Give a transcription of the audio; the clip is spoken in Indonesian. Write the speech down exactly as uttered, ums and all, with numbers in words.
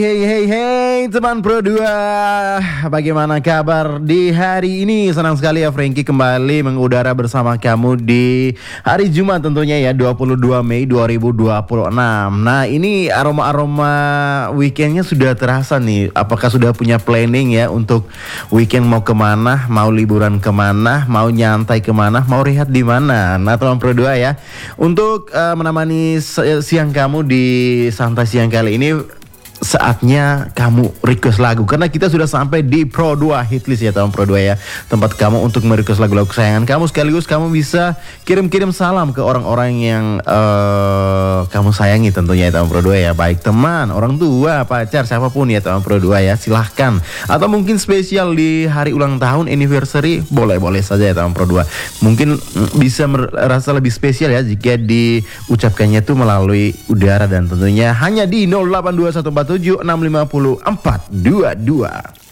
Hey hey hey teman Pro dua, bagaimana kabar di hari ini? Senang sekali ya Frankie kembali mengudara bersama kamu di hari Jumat tentunya ya, dua puluh dua Mei dua ribu dua puluh enam. Nah ini aroma-aroma weekendnya sudah terasa nih. Apakah sudah punya planning ya untuk weekend mau kemana, mau liburan kemana, mau nyantai kemana, mau rehat di mana? Nah teman Pro dua ya, untuk uh, menemani siang kamu di santai siang kali ini, saatnya kamu request lagu karena kita sudah sampai di Pro dua Hitlist ya tahun Pro dua ya, tempat kamu untuk merequest lagu-lagu kesayangan kamu, sekaligus kamu bisa kirim-kirim salam ke orang-orang yang uh, kamu sayangi tentunya ya tahun Pro dua ya, baik teman, orang tua, pacar, siapapun ya tahun Pro dua ya, silahkan. Atau mungkin spesial di hari ulang tahun, anniversary, boleh-boleh saja ya tahun Pro dua. Mungkin bisa merasa lebih spesial ya jika diucapkannya itu melalui udara, dan tentunya hanya di nol delapan dua satu empat tujuh enam lima nol empat dua dua.